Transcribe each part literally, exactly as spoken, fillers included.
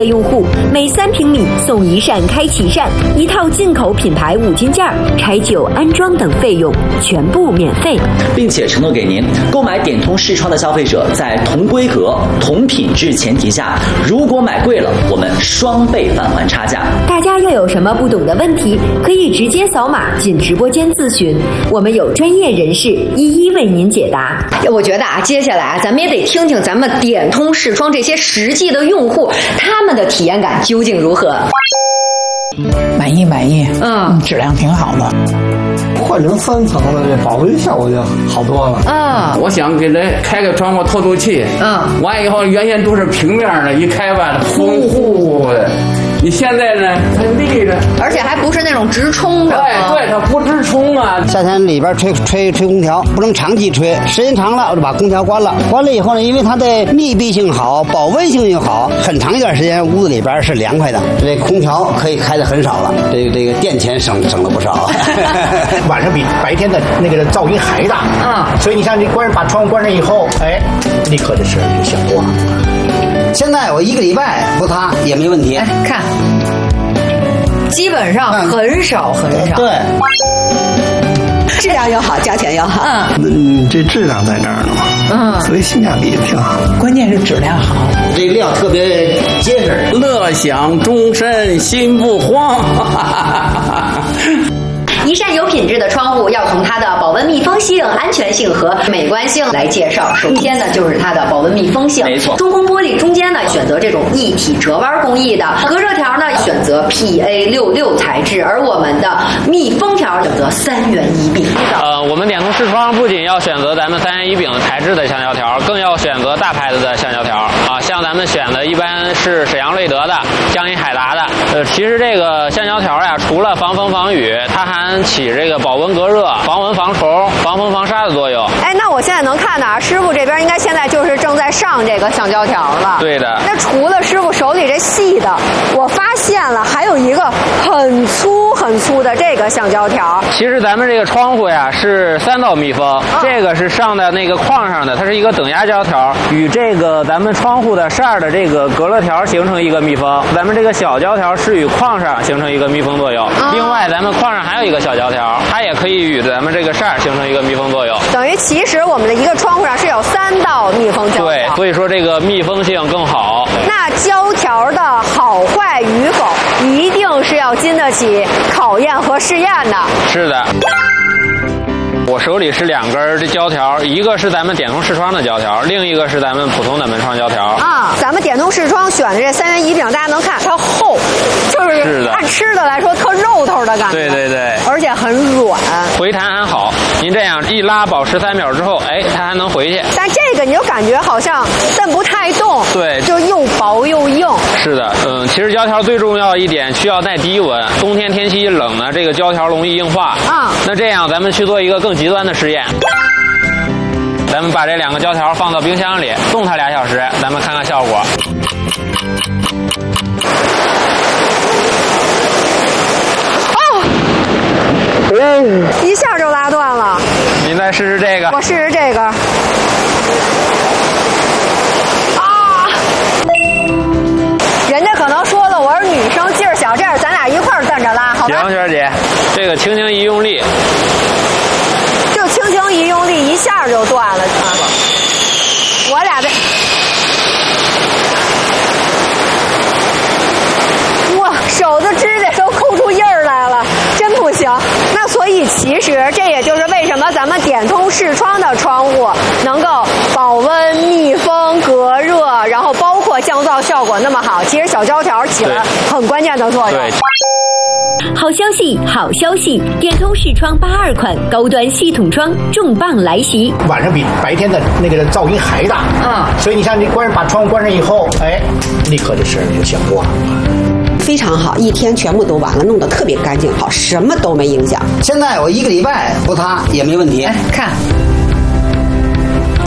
用户每三平米送一扇开启扇，一套进口品牌五金件，拆旧、安装等费用全部免费， 并且承诺给您购买点通视窗的消费者，在同规格、同品质前提下，如果买贵了，我们双倍返还差价。 大家要有什么不懂的问题，可以直接扫码进直播间咨询，我们有专业人士一一为您解答。 我觉得啊，接下来啊，咱们也得听听咱们点通视窗这些实际的用户，他们的体验感究竟如何？ 满意满意， 嗯， 质量挺好的。 换成三层的这保温效果就好多了。 啊、 我想给它开个窗户透透气。 嗯， 完以后原先都是平面的，一开吧风呼的。你现在呢，它立着， 而且还不是那种直冲着。 对对，它不直冲啊。 夏天里边吹吹吹空调，不能长期吹，时间长了我就把空调关了。关了以后呢，因为它的密闭性好，保温性又好，很长一段时间屋子里边是凉快的。这空调可以开的很少了，这个这个电钱省省了不少。 晚上比白天的那个噪音还大啊， 所以你像你关把窗户关上以后，哎，立刻这事儿就响过了。 现在我一个礼拜不擦也没问题。 哎，看，基本上很少很少。 对， 质量又好，价钱又好。 嗯嗯，这质量在这儿呢嘛，嗯，所以性价比也挺好。 关键是质量好， 这个料特别结实。 乐享终身心不慌。 一扇有品质的窗户要从它的保温密封性、安全性和美观性来介绍。首先呢，就是它的保温密封性。 没错， 中空玻璃中间呢选择这种一体折弯工艺的，隔热条呢选择 P A 六六 材质，而我们的密封条选择三元一柄。 呃，我们点通视窗不仅要选择咱们三元一柄材质的橡胶条，更要选择大牌子的橡胶条啊。像咱们选的一般是沈阳瑞德的、江阴海达的。呃，其实这个橡胶条呀，除了防风防雨，它还起这个保温隔热、防蚊防虫、防风防沙的作用。 哎，那我现在能看到啊，师傅这边应该现在就是正在上这个橡胶条了。 对的。 那除了师傅手里这细的，我发现了还有一个很粗很粗的这个橡胶条。 其实咱们这个窗户呀是三道密封，哦、这个是上在那个框上的，它是一个等压胶条，与这个咱们窗户的扇的这个隔热条形成一个密封。咱们这个小胶条是与框上形成一个密封作用。哦、另外，咱们框上还有一个小胶条，它也可以与咱们这个扇形成一个密封作用。 等于其实我们的一个窗户上是有三道密封胶条。 对，所以说这个密封性更好。 那胶条的好坏与否，一定是要经得起考验和试验的。 是的。我手里是两根这胶条，一个是咱们点通视窗的胶条，另一个是咱们普通的门窗胶条。 啊，咱们点通视窗选的这三元一柄，大家能看它厚，就是按吃的来说特肉头的感觉。 对对对， 而且很软， 回弹还好。您这样一拉保持三秒之后，哎，它还能回去。 但这个你就感觉好像蹬不太动， 对， 就又薄又硬。 是的，嗯，其实胶条最重要一点需要耐低温，冬天天气一冷呢，这个胶条容易硬化。啊，那这样咱们去做一个更极端的实验，咱们把这两个胶条放到冰箱里冻它俩小时，咱们看看效果。 哦，嗯，一下就拉断了。 您再试试这个。 我试试这个。啊！人家可能说了我是女生，劲儿小，这样咱俩一块儿蹬着拉，好吧？ 行，娟姐，这个轻轻一用力。 就轻轻一用力，一下就断了，啊！我俩这，哇，手的指甲都抠出印儿来了，真不行。那所以其实这也就是为什么咱们点通视窗的窗户能够保温、密封、隔热，然后包括降噪效果那么好，其实小胶条起了很关键的作用。 对。 好消息，好消息！点通视窗八二款高端系统窗重磅来袭， 晚上比白天的那个噪音还大啊！所以你像你关把窗户关上以后，哎，立刻这事儿就响过了。 非常好，一天全部都完了，弄得特别干净，好，什么都没影响。 现在我一个礼拜不擦也没问题。 哎，看。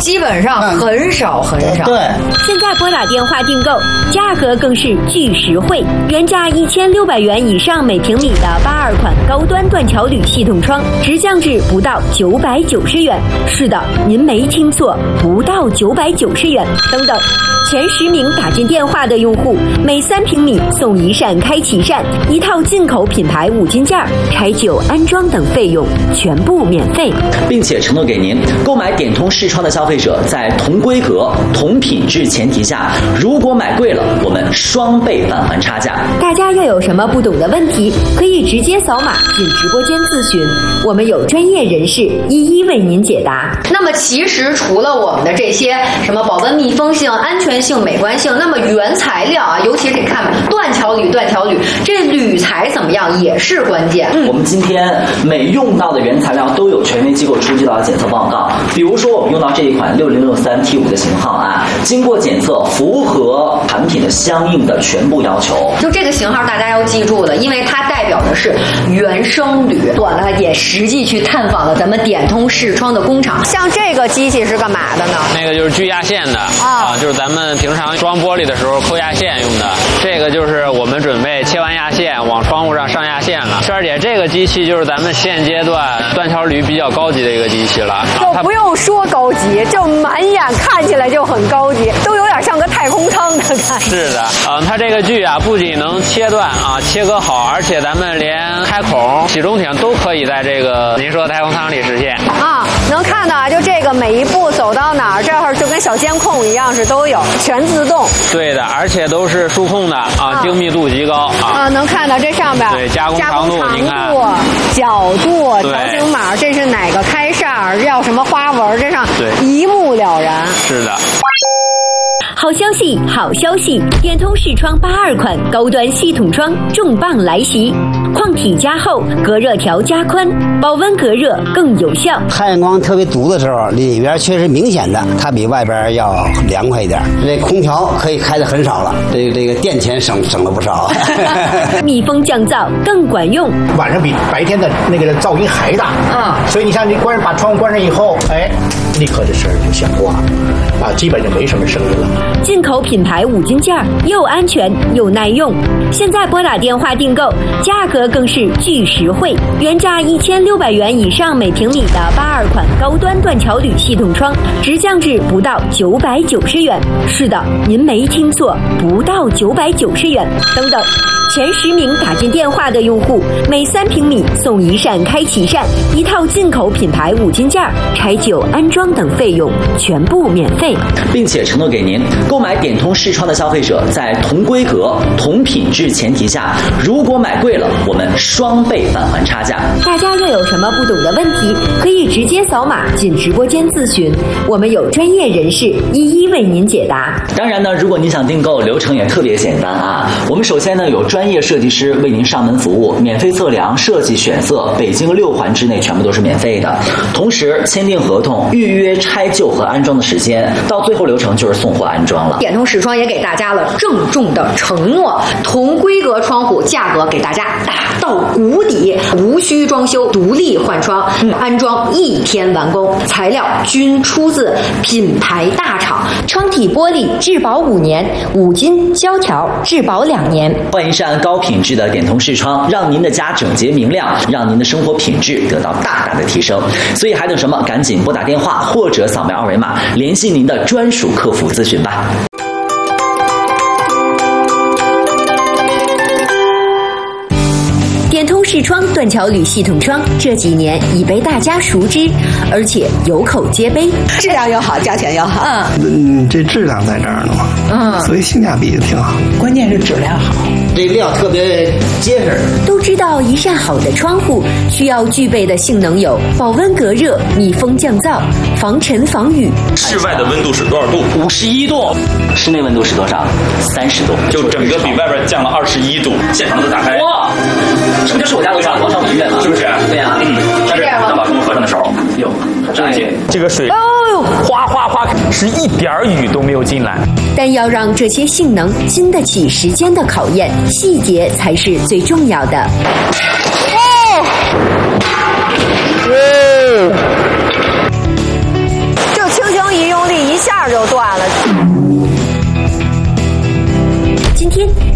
基本上很少很少。 对， 现在拨打电话订购，价格更是巨实惠，原价一千六百元以上每平米的八二款高端断桥铝系统窗，直降至不到九百九十元。是的，您没听错，不到九百九十元。等等，前十名打进电话的用户，每三平米送一扇开启扇，一套进口品牌五金件，拆旧、安装等费用全部免费， 并且承诺给您，购买点通视窗的消费者，在同规格、同品质前提下，如果买贵了，我们双倍返还差价。 大家要有什么不懂的问题，可以直接扫码进直播间咨询，我们有专业人士一一为您解答。 那么其实除了我们的这些什么保温密封性、安全性、美观性，那么原材料啊，尤其是你看断桥铝，断桥铝这铝材怎么样也是关键。 我们今天每用到的原材料都有权威机构出具到的检测报告，比如说我们用到这一款六零六三 T 五的型号啊，经过检测符合产品的相应的全部要求。 就这个型号大家要记住了，因为它代表的是原生铝。我呢也实际去探访了咱们点通视窗的工厂。 像这个机器是干嘛的呢？ 那个就是锯压线的啊，就是咱们平常装玻璃的时候抠压线用的。这个就是我们准备切完压线往窗户上上压线了。圈儿姐，这个机器就是咱们现阶段断桥铝比较高级的一个机器了。 就不用说高级，就满眼看起来就很高级，都有点像个太空舱的感觉。 是的，嗯，它这个锯啊，不仅能切断啊，切割好，而且咱们连开孔、起重艇都可以在这个您说的太空舱里实现啊。能看到啊，就这个每一步走到哪儿，这儿就跟小监控一样，是都有全自动。 对的，而且都是数控的啊，啊精密度极高啊。 啊，能看到这上边对加工长度，您看角度、条形码，这是哪个开扇，要什么花纹，这上一目了然。 是的。 好消息，好消息！点通视窗八二款高端系统窗重磅来袭，矿体加厚，隔热条加宽，保温隔热更有效。 太阳光特别毒的时候，里边确实明显的，它比外边要凉快一点。这空调可以开的很少了，这个这个电钱省省了不少。 密封降噪更管用， 晚上比白天的那个噪音还大啊！所以你像你关把窗户关上以后，哎，立刻这声就响过了，啊，基本就没什么声音了。 进口品牌五金件又安全又耐用，现在拨打电话订购，价格更是巨实惠，原价一千六百元以上每平米的八二款高端断桥铝系统窗，直降至不到九百九十元。是的，您没听错，不到九百九十元。等等，前十名打进电话的用户，每三平米送一扇开启扇，一套进口品牌五金件，拆旧、安装等费用全部免费， 并且承诺给您，购买点通视窗的消费者，在同规格、同品质前提下，如果买贵了，我们双倍返还差价。 大家要有什么不懂的问题，可以直接扫码进直播间咨询，我们有专业人士一一为您解答。 当然呢，如果您想订购，流程也特别简单啊。我们首先呢有专业设计师为您上门服务，免费测量、设计、选色，北京六环之内全部都是免费的。同时签订合同，预约拆旧和安装的时间，到最后流程就是送货安装了。 点通视窗也给大家了郑重的承诺，同规格窗户价格给大家打到谷底，无需装修，独立换窗，嗯、安装一天完工，材料均出自品牌大厂， 窗体玻璃质保五年，五金胶条质保两年。 换一扇高品质的点通视窗，让您的家整洁明亮，让您的生活品质得到大大的提升。所以还等什么？赶紧拨打电话或者扫描二维码，联系您的专属客服咨询吧。 点通视窗断桥铝系统窗这几年已被大家熟知，而且有口皆碑， 质量又好，价钱又好。 嗯，嗯，这质量在这儿呢嘛，嗯，所以性价比挺好。 关键是质量好， 这料特别结实。 都知道一扇好的窗户需要具备的性能有保温隔热、密封降噪、防尘防雨。 室外的温度是多少度？ 五十一度。室内温度是多少？三十度。 就整个比外边降了二十一度。现场都打开。 哇！这不就是我家楼下广场医院吗？ 是不是？ 对呀、啊，嗯。 但是当把窗户合上的时候，哟，这些这个水，哦呦，哗哗哗，是一点雨都没有进来。 但要让这些性能经得起时间的考验，细节才是最重要的。 哦，哦，就轻轻一用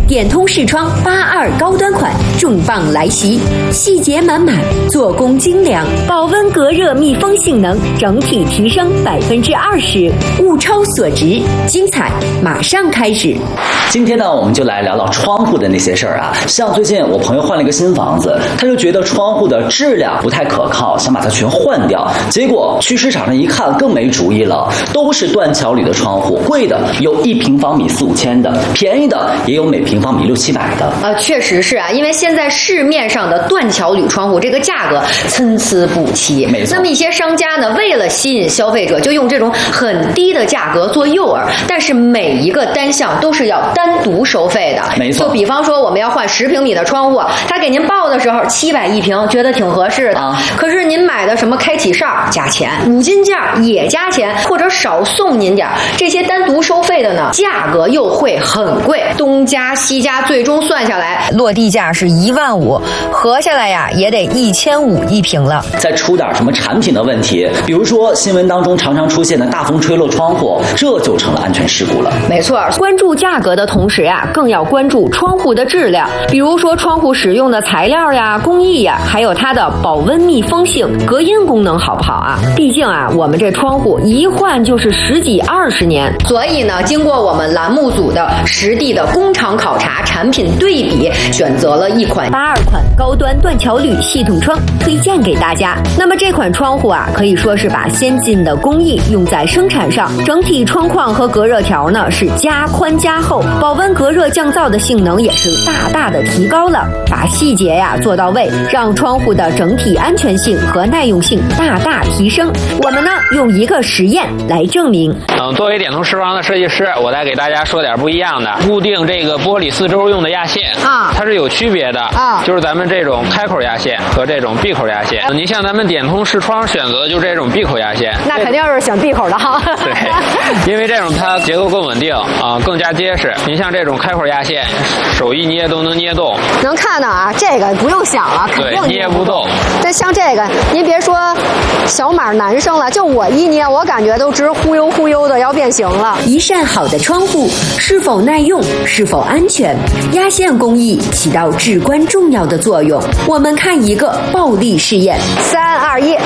点通视窗八二高端款重磅来袭，细节满满，做工精良，保温隔热密封性能整体提升百分之二十，物超所值，精彩马上开始。 今天呢，我们就来聊聊窗户的那些事儿啊。像最近我朋友换了一个新房子，他就觉得窗户的质量不太可靠，想把它全换掉。结果去市场上一看，更没主意了，都是断桥铝的窗户，贵的有一平方米四五千的，便宜的也有每平方米六七百的。 呃，确实是啊，因为现在市面上的断桥铝窗户这个价格参差不齐。 没错。 那么一些商家呢，为了吸引消费者，就用这种很低的价格做诱饵，但是每一个单项都是要单独收费的。 没错。 就比方说我们要换十平米的窗户，他给您报的时候七百一平，觉得挺合适的。啊、可是您买的什么开启哨加钱，五金件也加钱，或者少送您点，这些单独收费的呢，价格又会很贵，东加西加，最终算下来落地价是一万五，合下来呀也得一千五一平了。 再出点什么产品的问题，比如说新闻当中常常出现的大风吹落窗户，这就成了安全事故了。 没错， 关注价格的同时呀，更要关注窗户的质量，比如说窗户使用的材料呀、工艺呀，还有它的保温密封性、隔音功能好不好啊？毕竟啊，我们这窗户一换就是十几二十年， 所以呢，经过我们栏目组的实地的工厂考察、产品对比，选择了一款八二款高端断桥铝系统窗，推荐给大家。那么这款窗户啊，可以说是把先进的工艺用在生产上，整体窗框和隔热条呢是加宽加厚，保温隔热降噪的性能也是大大的提高了，把细节呀做到位，让窗户的整体安全性和耐用性大大提升。我们呢用一个实验来证明。 嗯，作为点通视窗的设计师，我再给大家说点不一样的。固定这个玻璃四周用的压线啊，它是有区别的啊，就是咱们这种开口压线和这种闭口压线。你像咱们点通视窗选择的就是这种闭口压线， 那肯定是选闭口的哈。 对，因为这种它结构更稳定啊，更加结实。您像这种开口压线，手一捏都能捏动。 能看到啊，这个不用想了，肯定捏不动。 但像这个，您别说小码男生了，就我一捏，我感觉都直忽悠忽悠的要变形了。 一扇好的窗户是否耐用，是否安全，压线工艺起到至关重要的作用。我们看一个暴力试验， 三二一。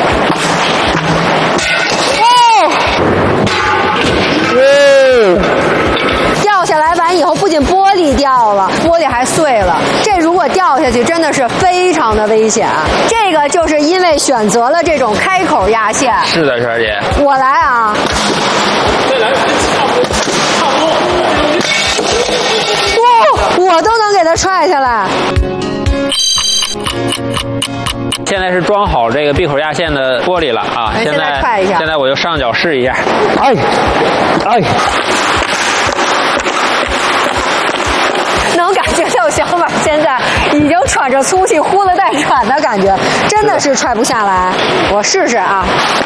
掉下来完以后，不仅玻璃掉了，玻璃还碎了。这如果掉下去，真的是非常的危险。这个就是因为选择了这种开口压线。 是的，圈姐。 我来啊。 再来，差不多，差不多。 哇，我都能给它踹下来。 现在是装好这个闭口压线的玻璃了啊！ 现在踹一下， 现在我就上脚试一下。 哎，哎。能感觉到小马现在已经喘着粗气，呼了带喘的感觉，真的是踹不下来。我试试啊！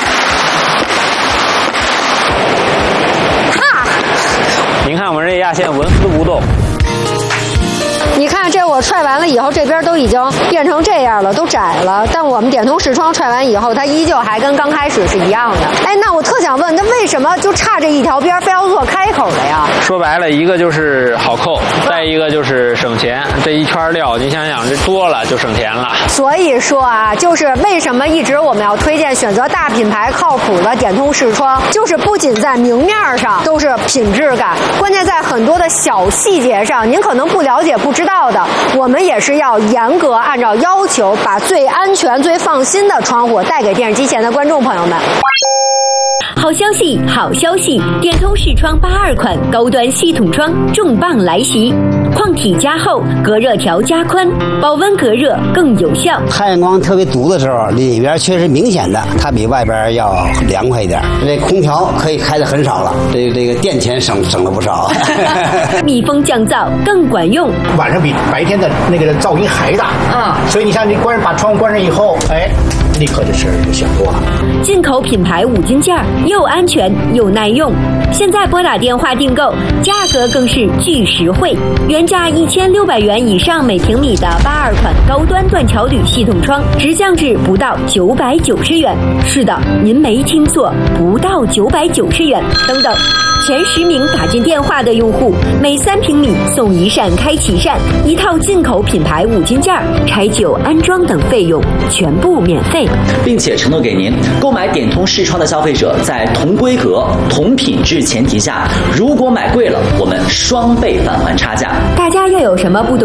哈！ 您看我们这压线纹丝不动。 你看这我踹完了以后，这边都已经变成这样了，都窄了。但我们点通视窗踹完以后，它依旧还跟刚开始是一样的。哎，那我特想问，那为什么就差这一条边非要做开口的呀？ 说白了，一个就是好扣，再一个就是省钱。这一圈料，你想想，这多了就省钱了。 所以说啊，就是为什么一直我们要推荐选择大品牌靠谱的点通视窗，就是不仅在明面上都是品质感，关键在很多的小细节上，您可能不了解不知道的，我们也是要严格按照要求，把最安全、最放心的窗户带给电视机前的观众朋友们。 好消息，好消息！点通视窗八二款高端系统窗重磅来袭，框体加厚，隔热条加宽，保温隔热更有效。 太阳光特别毒的时候，里边确实明显的它比外边要凉快一点。这空调可以开的很少了，这这个电钱省省了不少。 密封降噪更管用， 晚上比白天的那个噪音还大啊！所以你像你关把窗户关上以后，哎。 立刻这事儿就想过了。 进口品牌五金件又安全又耐用，现在拨打电话订购，价格更是巨实惠，原价一千六百元以上每平米的八二款高端断桥铝系统窗，直降至不到九百九十元。是的，您没听错，不到九百九十元。等等，前十名打进电话的用户，每三平米送一扇开启扇，一套进口品牌五金件，拆旧、安装等费用全部免费， 并且承诺给您，购买点通视窗的消费者，在同规格、同品质前提下，如果买贵了，我们双倍返还差价。 大家要有什么不懂